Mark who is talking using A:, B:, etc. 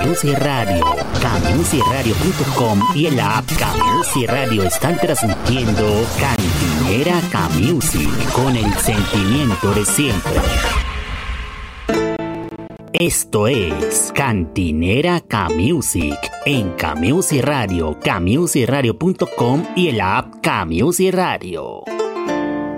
A: Music Radio, Camusicradio.com y en la app Camusic Radio están transmitiendo Cantinera Camusic con el sentimiento de siempre. Esto es Cantinera Camusic en Camusic Radio, Camusicradio.com y en la app Camusic Radio.